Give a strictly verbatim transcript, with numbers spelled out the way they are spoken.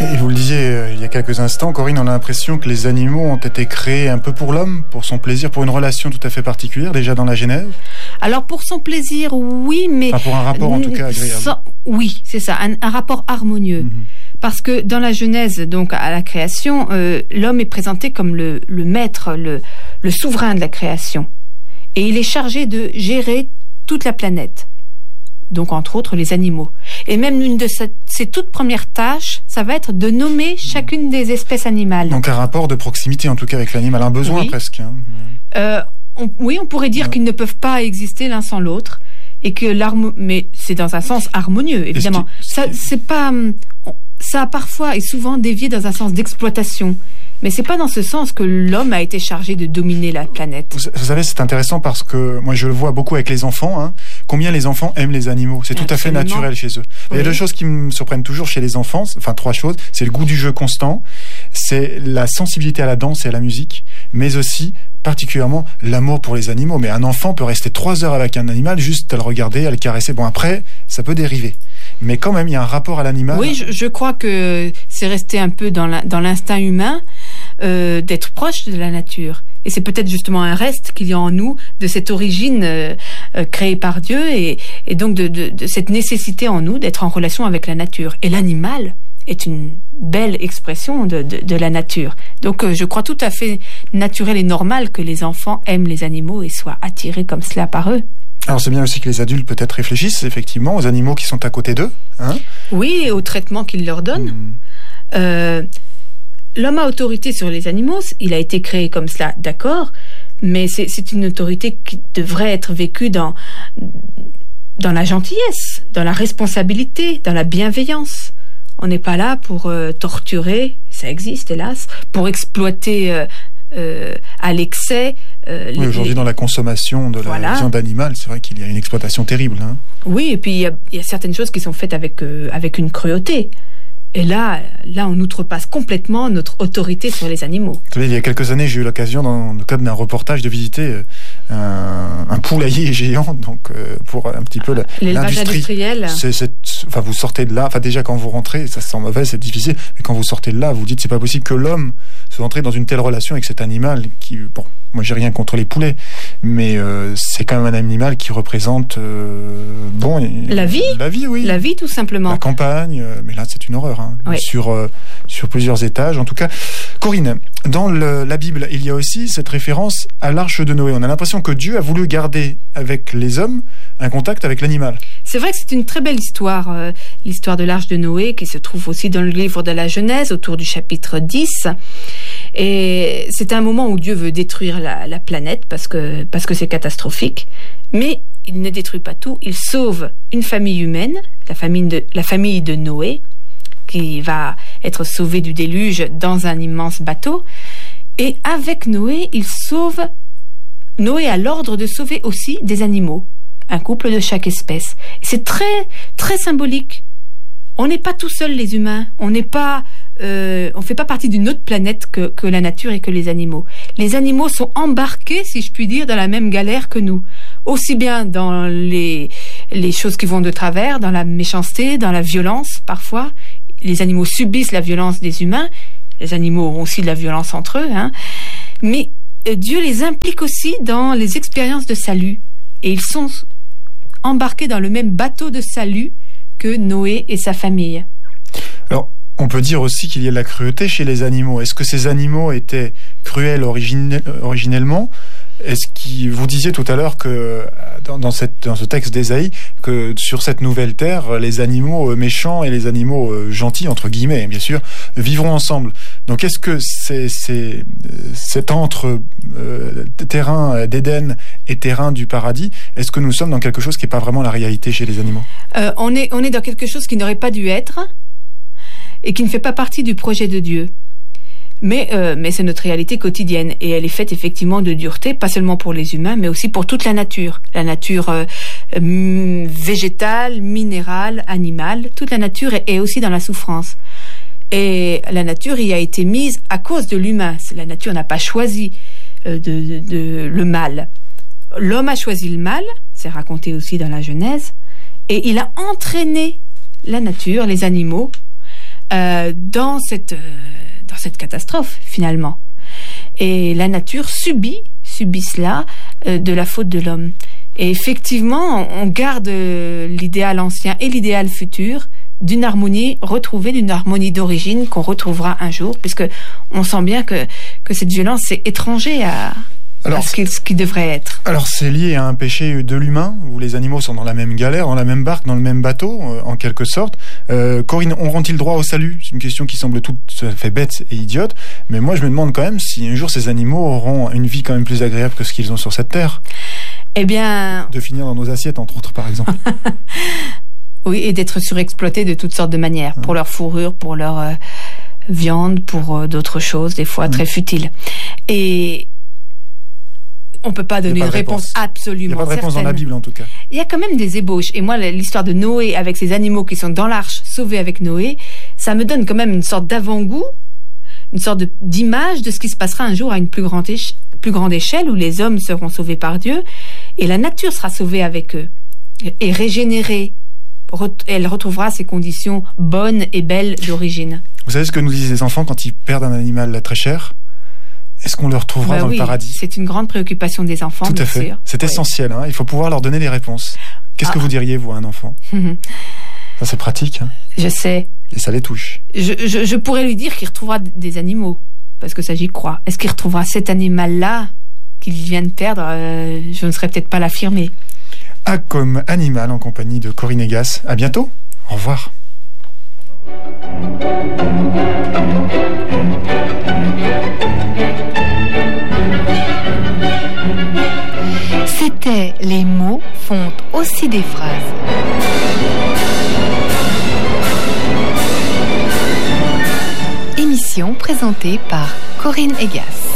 Et vous le disiez euh, il y a quelques instants, Corinne, on a l'impression que les animaux ont été créés un peu pour l'homme, pour son plaisir, pour une relation tout à fait particulière, déjà dans la Genèse. Alors pour son plaisir, oui, mais... Enfin, pour un rapport en tout cas agréable. Sans, oui, c'est ça, un, un rapport harmonieux. Mm-hmm. Parce que dans la Genèse, donc à la création, euh, l'homme est présenté comme le, le maître, le, le souverain de la création. Et il est chargé de gérer toute la planète. Donc entre autres les animaux. Et même une de ses, ses toutes premières tâches, ça va être de nommer chacune des espèces animales. Donc un rapport de proximité en tout cas avec l'animal, un besoin oui. presque. Hein. Euh, on, oui, on pourrait dire ouais. qu'ils ne peuvent pas exister l'un sans l'autre, et que l'harmo- mais c'est dans un sens harmonieux évidemment. Qui, ça, c'est pas, ça a parfois et souvent dévié dans un sens d'exploitation. Mais c'est pas dans ce sens que l'homme a été chargé de dominer la planète. Vous, vous savez, c'est intéressant parce que moi je le vois beaucoup avec les enfants. Hein, combien les enfants aiment les animaux. C'est tout Absolument. à fait naturel chez eux. Oui. Il y a deux choses qui me surprennent toujours chez les enfants. Enfin, trois choses. C'est le goût du jeu constant, c'est la sensibilité à la danse et à la musique, mais aussi particulièrement l'amour pour les animaux. Mais un enfant peut rester trois heures avec un animal juste à le regarder, à le caresser. Bon, après, ça peut dériver. Mais quand même, il y a un rapport à l'animal. Oui, je, je crois que c'est resté un peu dans, la, dans l'instinct humain euh, d'être proche de la nature. Et c'est peut-être justement un reste qu'il y a en nous de cette origine euh, euh, créée par Dieu et, et donc de, de, de cette nécessité en nous d'être en relation avec la nature. Et l'animal est une belle expression de, de, de la nature. Donc euh, je crois tout à fait naturel et normal que les enfants aiment les animaux et soient attirés comme cela par eux. Alors c'est bien aussi que les adultes peut-être réfléchissent effectivement aux animaux qui sont à côté d'eux. Hein oui, et au traitement qu'ils leur donnent. Mmh. Euh, l'homme a autorité sur les animaux, il a été créé comme cela, d'accord, mais c'est, c'est une autorité qui devrait être vécue dans, dans la gentillesse, dans la responsabilité, dans la bienveillance. On n'est pas là pour euh, torturer, ça existe hélas, pour exploiter... Euh, Euh, à l'excès. Euh, oui, les, aujourd'hui, les... dans la consommation de la voilà. viande animale, c'est vrai qu'il y a une exploitation terrible. Hein. Oui, et puis il y a, il y a certaines choses qui sont faites avec, euh, avec une cruauté. Et là, là, on outrepasse complètement notre autorité sur les animaux. Vous savez, il y a quelques années, j'ai eu l'occasion, dans le cadre d'un reportage, de visiter un, un poulailler géant, donc euh, pour un petit peu la, l'élevage l'industrie. industriel. C'est, c'est, enfin, vous sortez de là. Enfin, déjà quand vous rentrez, ça sent mauvais, c'est difficile. Mais quand vous sortez de là, vous dites, c'est pas possible que l'homme soit entré dans une telle relation avec cet animal qui, bon, moi, j'ai rien contre les poulets, mais euh, c'est quand même un animal qui représente, euh, bon, la vie. La vie, oui. La vie, tout simplement. La campagne, euh, mais là, c'est une horreur. Hein, oui. Sur euh, sur plusieurs étages. En tout cas, Corinne, dans le, la Bible, il y a aussi cette référence à l'arche de Noé. On a l'impression que Dieu a voulu garder avec les hommes un contact avec l'animal. C'est vrai que c'est une très belle histoire, euh, l'histoire de l'arche de Noé, qui se trouve aussi dans le livre de la Genèse, autour du chapitre dix. Et c'est un moment où Dieu veut détruire la, la planète parce que parce que c'est catastrophique. Mais il ne détruit pas tout. Il sauve une famille humaine, la famille de la famille de Noé, qui va être sauvé du déluge dans un immense bateau. Et avec Noé, il sauve... Noé a l'ordre de sauver aussi des animaux, un couple de chaque espèce. C'est très, très symbolique. On n'est pas tout seuls, les humains. On n'est pas... Euh, on ne fait pas partie d'une autre planète que, que la nature et que les animaux. Les animaux sont embarqués, si je puis dire, dans la même galère que nous. Aussi bien dans les, les choses qui vont de travers, dans la méchanceté, dans la violence, parfois. Les animaux subissent la violence des humains. Les animaux ont aussi de la violence entre eux. Hein. Mais euh, Dieu les implique aussi dans les expériences de salut. Et ils sont embarqués dans le même bateau de salut que Noé et sa famille. Alors, on peut dire aussi qu'il y a de la cruauté chez les animaux. Est-ce que ces animaux étaient cruels origine, originellement ? Est-ce que vous disiez tout à l'heure que dans, dans, cette, dans ce texte d'Ésaïe que sur cette nouvelle terre, les animaux méchants et les animaux gentils, entre guillemets, bien sûr, vivront ensemble. Donc, est-ce que c'est, c'est cet entre euh, terrain d'Éden et terrain du paradis, est-ce que nous sommes dans quelque chose qui n'est pas vraiment la réalité chez les animaux ? euh, on est, on est dans quelque chose qui n'aurait pas dû être et qui ne fait pas partie du projet de Dieu. Mais, euh, mais c'est notre réalité quotidienne et elle est faite effectivement de dureté, pas seulement pour les humains, mais aussi pour toute la nature. La nature euh, euh, végétale, minérale, animale, toute la nature est, est aussi dans la souffrance. Et la nature y a été mise à cause de l'humain. La nature n'a pas choisi euh, de, de, de, le mal. L'homme a choisi le mal, c'est raconté aussi dans la Genèse, et il a entraîné la nature, les animaux, euh, dans cette, euh, dans cette catastrophe, finalement. Et la nature subit, subit cela euh, de la faute de l'homme. Et effectivement, on garde euh, l'idéal ancien et l'idéal futur d'une harmonie retrouvée, d'une harmonie d'origine qu'on retrouvera un jour, puisque on sent bien que, que cette violence c'est étranger à, alors, à ce, qui, ce qui devrait être. Alors c'est lié à un péché de l'humain, où les animaux sont dans la même galère, dans la même barque, dans le même bateau, euh, en quelque sorte. Euh, Corinne, auront-ils droit au salut? C'est une question qui semble toute fait bête et idiote, mais moi je me demande quand même si un jour ces animaux auront une vie quand même plus agréable que ce qu'ils ont sur cette terre. Eh bien... De finir dans nos assiettes, entre autres, par exemple. Oui, et d'être surexploités de toutes sortes de manières, mmh. pour leur fourrure, pour leur euh, viande, pour euh, d'autres choses, des fois mmh. très futiles. Et on peut pas donner pas une réponse, réponse absolument certaine. Il n'y a pas de réponse dans la Bible, en tout cas. Il y a quand même des ébauches. Et moi, l'histoire de Noé avec ces animaux qui sont dans l'arche, sauvés avec Noé, ça me donne quand même une sorte d'avant-goût, une sorte de, d'image de ce qui se passera un jour à une plus grande, éche- plus grande échelle, où les hommes seront sauvés par Dieu, et la nature sera sauvée avec eux, et régénérée. Elle retrouvera ses conditions bonnes et belles d'origine. Vous savez ce que nous disent les enfants quand ils perdent un animal très cher? Est-ce qu'on le retrouvera bah dans oui, le paradis? C'est une grande préoccupation des enfants, Tout à bien fait. sûr. C'est oui. essentiel, hein. Il faut pouvoir leur donner des réponses. Qu'est-ce ah. que vous diriez, vous, à un enfant? Ça, c'est pratique. Hein. Je sais. Et ça les touche. Je, je, je pourrais lui dire qu'il retrouvera des animaux, parce que ça, j'y crois. Est-ce qu'il retrouvera cet animal-là qu'il vient de perdre? euh, Je ne saurais peut-être pas l'affirmer. A comme animal, en compagnie de Corinne Aygas. À bientôt. Au revoir. C'était Les mots font aussi des phrases. Émission présentée par Corinne Aygas.